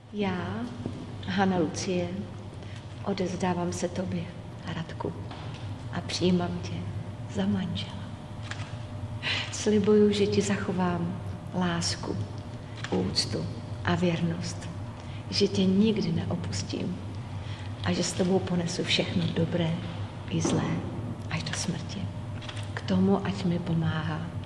Já, Hana Lucie, odevzdávám se tobě, Radku, a přijímám tě za manžela. Slibuju, že ti zachovám lásku, úctu a věrnost, že tě nikdy neopustím a že s tebou ponesu všechno dobré i zlé až do smrti. K tomu, ať mi pomáhá